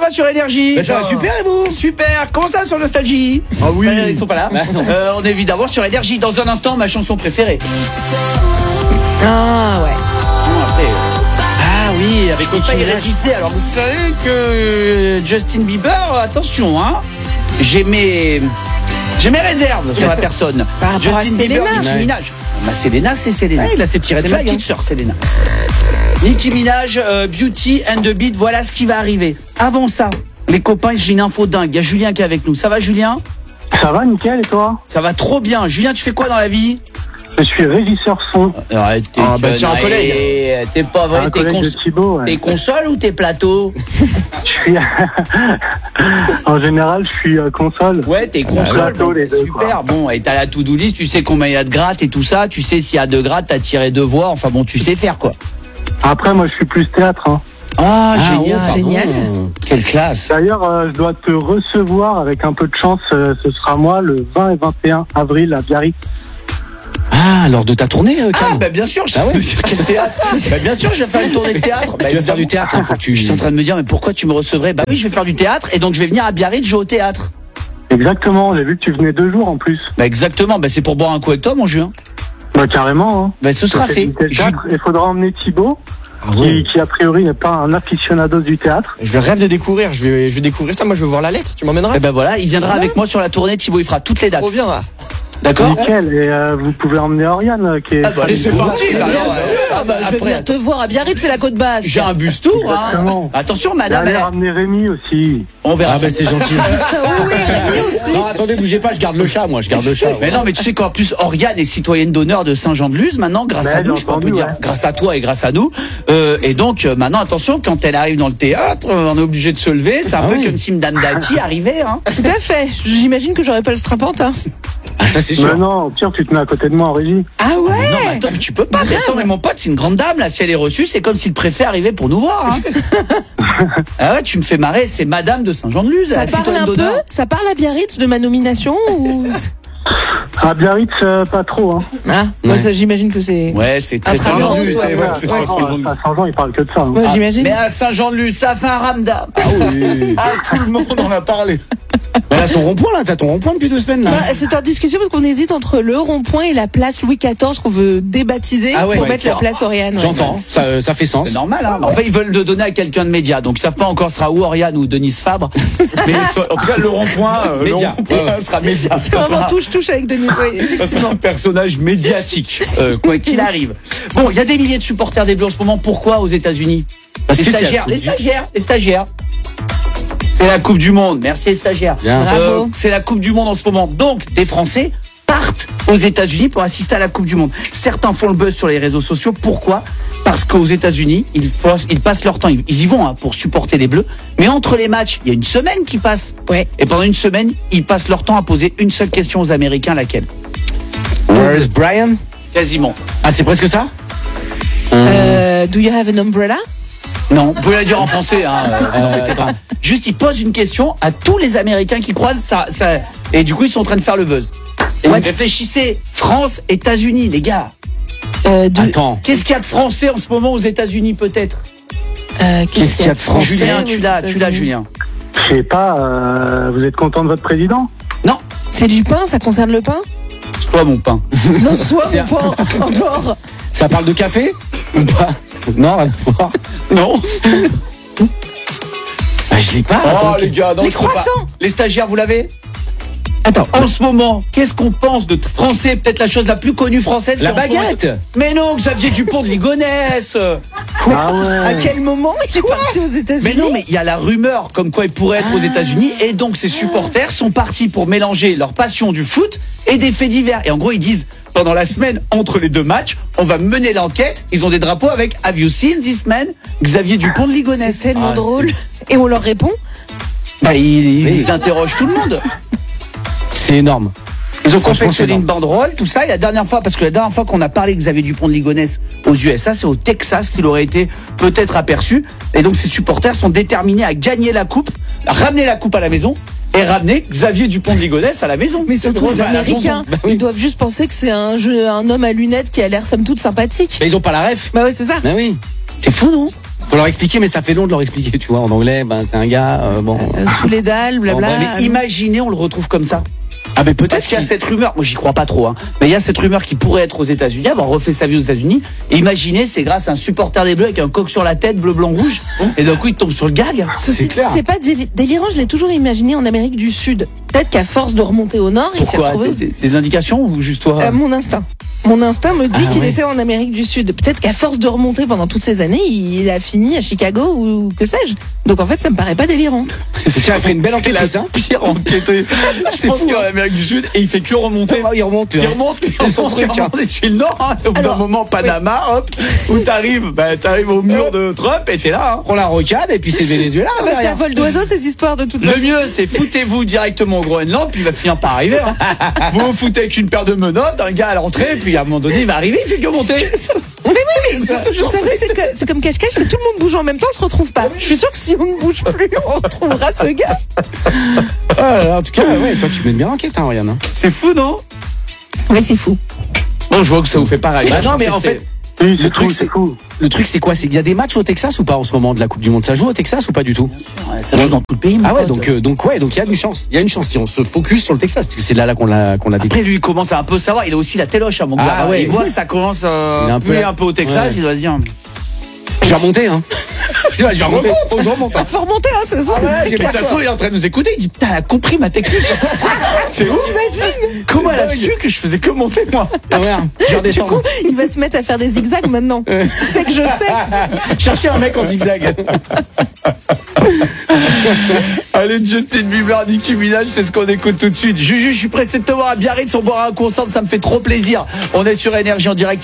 va sur Énergie? Ça va super et vous? Super. Comment ça sur Nostalgie? Ah oui. Ils sont pas là. On est évidemment sur Énergie. Dans un instant, ma chanson préférée. Ah ouais. Ah oui, avec Je peux pas y résister. Alors vous savez que Justin Bieber, attention, hein, j'ai mes réserves sur la personne. Par rapport à Justin Bieber, Selena. Nicki Minaj. Bah Selena, c'est Selena. Il a ses petits red C'est ma flags. petite sœur, Selena. Nicki Minaj, Beauty and the Beat, voilà ce qui va arriver. Avant ça, les copains, j'ai une info dingue. Il y a Julien qui est avec nous. Ça va, Julien? Ça va, nickel, et toi? Ça va trop bien. Julien, tu fais quoi dans la vie? Je suis régisseur son. Arrête, tiens, un collègue. T'es pas vrai, Un collègue de Thibaut, ouais. T'es console ou t'es plateau? Je suis... en général, je suis console. Ouais, t'es console. plateau, les deux, Super. Bon, et t'as la to-do list, tu sais combien il y a de grattes et tout ça. Tu sais s'il y a 2 grattes, t'as tiré 2 voix. Enfin bon, tu sais faire quoi. Après, moi, je suis plus théâtre. Hein. Ah, génial. Génial. Quelle classe. D'ailleurs, je dois te recevoir avec un peu de chance. Ce sera moi le 20 et 21 avril à Biarritz. Ah, lors de ta tournée, Ah, Cam. bah bien sûr, je Ah ouais. sur quel théâtre. Bah bien sûr, je vais faire une tournée de théâtre. Bah, Tu vas faire du théâtre, hein, faut que tu... J'étais en train de me dire, mais pourquoi tu me recevrais? Bah oui, je vais faire du théâtre et donc je vais venir à Biarritz jouer au théâtre. Exactement, j'ai vu que tu venais 2 jours en plus. Bah exactement, bah c'est pour boire un coup avec toi, mon Julien. Bah carrément. Hein. Bah ce sera Ça fait. du théâtre. Il faudra emmener Thibaut, qui a priori n'est pas un aficionado du théâtre. Je rêve de découvrir, je vais découvrir ça. Moi, je veux voir la lettre. Tu m'emmèneras? Et ben voilà, il viendra avec moi sur la tournée. Thibaut, il fera toutes les dates. Trop bien, là. D'accord? Nickel, et vous pouvez emmener Oriane qui est... Ah bah allez, c'est parti. Là, alors, Ah bah, je vais venir te voir à Biarritz, c'est la côte basse. j'ai un bus tour. Hein. Exactement. Attention, madame. Allez ramener Rémi aussi. On verra. Ah, ça. bah, c'est gentil. Oui, Rémi aussi. Non, attendez, bougez pas, je garde le chat, moi, je garde le chat. Mais non, mais tu sais qu'en plus, Oriane est citoyenne d'honneur de Saint-Jean-de-Luz. Maintenant, grâce Ouais, à nous, j'ai je peux un peu entendu, dire, ouais. grâce à toi et grâce à nous. Et donc, maintenant, attention, quand elle arrive dans le théâtre, on est obligé de se lever. C'est un peu oui. comme si Madame Dati arrivait. Hein. Tout à fait. J'imagine que j'aurais pas le strapontin. Ah, ça, c'est Mais sûr. non, au pire, tu te mets à côté de moi en régie. Ah ouais. Non, mais attends, mais tu peux pas. Mais attends, mais mon pote, c'est une grande dame, là. Si elle est reçue, c'est comme si le préfet arrivait pour nous voir. Hein. Ah ouais, tu me fais marrer. C'est Madame de Saint-Jean-de-Luz, Ça la parle citoyenne un peu. d'honneur. Ça parle à Biarritz de ma nomination ou... À Biarritz, pas trop. Hein. Ah, moi, Ouais. ça, j'imagine que c'est. Ouais, c'est très Intramuros, Saint-Jean-de-Luz. ouais, c'est ouais, c'est ouais. très Saint-Jean-de-Luz. À Saint-Jean, il parle que de ça. Hein. Moi, j'imagine. Mais à Saint-Jean-de-Luz, ça fait un ramda. Ah oui. Ah, tout le monde en a parlé. Bah, là, ton rond-point, là. T'as ton rond-point depuis 2 semaines, là. Bah, c'est en discussion parce qu'on hésite entre le rond-point et la place Louis XIV qu'on veut débaptiser Ah ouais, pour ouais, mettre la place Oriane. ouais. J'entends, ça fait sens. C'est normal, hein. En fait, ils veulent le donner à quelqu'un de média. Donc, ils savent pas encore ce sera ou Oriane ou Denise Fabre. Mais en tout cas, le rond-point, Média. le rond-point sera média. C'est vraiment touche avec Denise, oui, Ça sera effectivement. un personnage médiatique, quoi qu'il arrive. Bon, il y a des milliers de supporters des Bleus en ce moment. Pourquoi aux États-Unis? Parce Les que c'est stagiaires, la les Coupe du- stagiaires, les stagiaires. C'est la Coupe du Monde. Merci les stagiaires. Bien. Bravo. C'est la Coupe du Monde en ce moment. Donc, des Français partent aux États-Unis pour assister à la Coupe du Monde. Certains font le buzz sur les réseaux sociaux. Pourquoi? Parce qu'aux États-Unis, ils passent leur temps. Ils y vont hein, pour supporter les Bleus. Mais entre les matchs, il y a une semaine qui passe. Ouais. Et pendant une semaine, ils passent leur temps à poser une seule question aux Américains. Laquelle? Where's Brian? Quasiment. Ah, c'est presque ça? Do you have an umbrella? Non, vous pouvez la dire en français. Hein, embêtez pas. Juste, ils posent une question à tous les Américains qui croisent ça, et du coup, ils sont en train de faire le buzz. Et vous réfléchissez, France, États-Unis, les gars. Attends. Qu'est-ce qu'il y a de français en ce moment aux États-Unis, peut-être? Qu'est-ce qu'il y a de français? Julien, tu l'as, Julien. Je sais pas, vous êtes content de votre président? Non, C'est du pain, ça concerne le pain? c'est toi, mon pain. Non, soit C'est mon pain. Encore. Ça parle de café? Ou pas? Non, rien à voir. Non. Bah, je l'ai pas. Oh, Attends, les gars, non, Les je peux pas. croissants. Les stagiaires, vous l'avez? Attends. En ce moment, qu'est-ce qu'on pense de français? Peut-être la chose la plus connue française. La qui en ce moment est- baguette. Mais non, Xavier Dupont de Ligonnès. À quel moment il est parti aux États-Unis? Mais non, mais il y a la rumeur comme quoi il pourrait être aux États-Unis et donc ses supporters sont partis pour mélanger leur passion du foot et des faits divers. Et en gros, ils disent pendant la semaine entre les 2 matchs, on va mener l'enquête. Ils ont des drapeaux avec Have you seen this man? Xavier Dupont de Ligonnès. C'est tellement Ah, drôle. Et on leur répond? Bah, ils interrogent tout le monde. C'est énorme. Ils ont Franchement, confectionné c'est une banderole, tout ça. Et la dernière fois, parce que la dernière fois qu'on a parlé de Xavier Dupont de Ligonnès aux USA, c'est au Texas qu'il aurait été peut-être aperçu. Et donc ses supporters sont déterminés à gagner la coupe, à ramener la coupe à la maison et ramener Xavier Dupont de Ligonnès à la maison. Mais surtout drôle, les à la Américains, maison. ils doivent juste penser que c'est un homme à lunettes qui a l'air somme toute sympathique. Mais ils ont pas la ref. Bah ouais, c'est ça. Bah oui. C'est fou, non? Faut leur expliquer, mais ça fait long de leur expliquer, tu vois. En anglais, c'est un gars, bon. Sous les dalles, blabla. Bon, Mais imaginez, on le retrouve comme ça. Ah, mais peut-être Parce qu'il y a cette rumeur, moi j'y crois pas trop, mais il y a cette rumeur qui pourrait être aux États-Unis, avoir refait sa vie aux États-Unis. Et imaginez, c'est grâce à un supporter des Bleus avec un coq sur la tête, bleu, blanc, rouge. Et d'un coup, il tombe sur le gag. Ceci dit, clair. c'est pas délirant, je l'ai toujours imaginé en Amérique du Sud. Peut-être qu'à force de remonter au nord, il s'est Pourquoi retrouvé. des indications ou juste toi Mon instinct. Mon instinct me dit qu'il ouais. était en Amérique du Sud. Peut-être qu'à force de remonter pendant toutes ces années, il a fini à Chicago ou que sais-je. Donc en fait, ça me paraît pas délirant. Tiens, il fait une belle enquête, C'est c'est la ça. pire enquête. C'est fou, en Amérique du Sud, et il fait que remonter. Il remonte, Il remonte, puis C'est son truc, hein. il suit le nord, Au bout d'un Alors, moment, Panama, hop, où t'arrives au mur de Trump et t'es là, Prends la rocade et puis c'est Venezuela. Ah bah, c'est un vol d'oiseau ces histoires de toute Le façon. mieux, c'est foutez-vous directement au Groenland, puis il va finir par arriver. Vous vous foutez avec une paire de menottes, un gars à l'entrée, puis à un moment donné, il va arriver, il fait que monter. Vous savez, c'est comme cache-cache, si tout le monde bouge en même temps, on se retrouve pas. Je suis sûre que si on ne bouge plus, on retrouvera ce gars. En tout cas, ouais, toi tu mènes bien l'enquête, hein, Oriane. C'est fou, non? Oui, c'est fou. Bon, je vois que ça vous fait pareil. Bah non, mais en fait, Oui, le truc, c'est fou. le truc c'est quoi? C'est qu'il y a des matchs au Texas ou pas en ce moment de la Coupe du Monde? Ça joue au Texas ou pas du tout? Ouais, ça joue dans tout le pays. mon Ah ouais, pote. donc il y a une chance. Il y a une chance si on se focus sur le Texas, parce que c'est là qu'on l'a découvert. Après, lui, il commence à un peu savoir. Il a aussi la téloche à mon Ah ouais. Il voit que ça commence Il est un peu puer là. un peu au Texas. Ouais. Il doit se dire. Je vais remonter, hein. Je vais remonter. Faut que je remonte, hein. Faut remonter, hein, c'est Mais ça se trouve, il est en train de nous écouter. Il dit putain, elle a compris ma technique. C'est ouf. T'imagines? Comment elle a su que je faisais que monter, moi? Ah ouais, je Du redescends. coup, il va se mettre à faire des zigzags maintenant. C'est que je sais. Chercher un mec en zigzag. Allez, Justin Bieber, Nicki Minaj, c'est ce qu'on écoute tout de suite. Juju, je suis pressé de te voir à Biarritz. On boira un coup ensemble, ça me fait trop plaisir. On est sur Énergie en direct.